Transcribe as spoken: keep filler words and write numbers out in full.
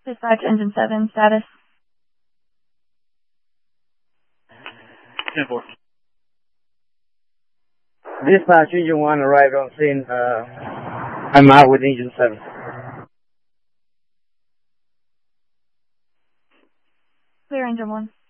Dispatch Engine seven, status. ten four. Dispatch Engine one arrived on scene. Uh, I'm out with Engine seven. Clear Engine one.